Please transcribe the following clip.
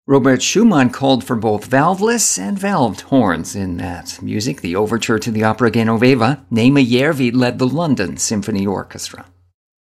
Robert Schumann called for both valveless and valved horns in that music. The overture to the opera Genoveva, Néma Järvi led the London Symphony Orchestra.